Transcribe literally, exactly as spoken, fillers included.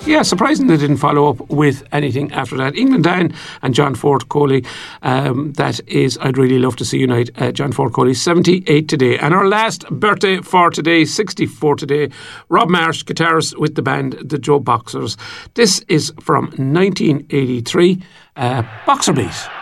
Yeah, surprising they didn't follow up with anything after that. England down and John Ford Coley. Um, that is, I'd really love to see unite. Uh, John Ford Coley, seventy-eight today. And our last birthday for today, sixty-four today. Rob Marsh, guitarist with the band The Joe Boxers. This is from nineteen eighty-three. Uh, Boxer Beat.